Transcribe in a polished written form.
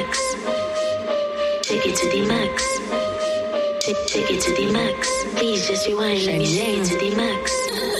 max. Take it to the max. Take it to the max. Please just rewind. Let me take it to the max.